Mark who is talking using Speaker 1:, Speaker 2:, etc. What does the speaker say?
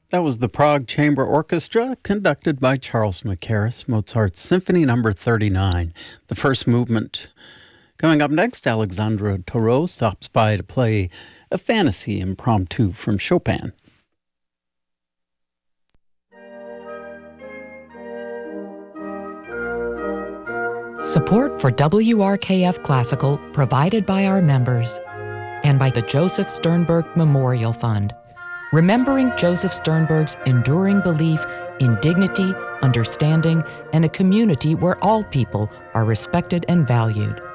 Speaker 1: That was the Prague Chamber Orchestra, conducted by Charles Mackerras, Mozart's Symphony No. 39, the first movement. Coming up next, Alexandra Thoreau stops by to play a fantasy impromptu from Chopin.
Speaker 2: Support for WRKF Classical provided by our members and by the Joseph Sternberg Memorial Fund, remembering Joseph Sternberg's enduring belief in dignity, understanding, and a community where all people are respected and valued.